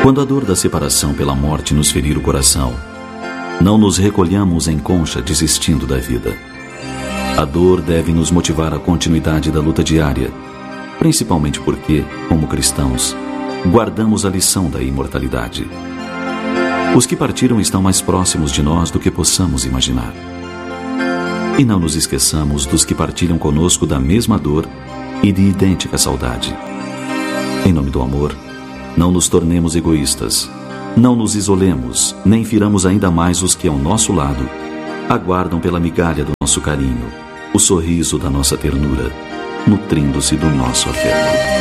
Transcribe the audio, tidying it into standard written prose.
Quando a dor da separação pela morte nos ferir o coração, não nos recolhamos em concha desistindo da vida. A dor deve nos motivar à continuidade da luta diária, principalmente porque, como cristãos, guardamos a lição da imortalidade. Os que partiram estão mais próximos de nós do que possamos imaginar. E não nos esqueçamos dos que partilham conosco da mesma dor e de idêntica saudade. Em nome do amor, não nos tornemos egoístas, não nos isolemos, nem firamos ainda mais os que ao nosso lado aguardam pela migalha do nosso carinho, o sorriso da nossa ternura, nutrindo-se do nosso afeto.